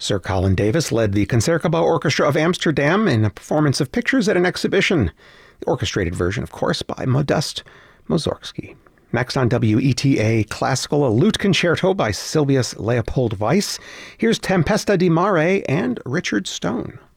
Sir Colin Davis led the Concertgebouw Orchestra of Amsterdam in a performance of Pictures at an Exhibition, the orchestrated version, of course, by Modest Mussorgsky. Next on WETA Classical, a lute concerto by Sylvius Leopold Weiss. Here's Tempesta di Mare and Richard Stone.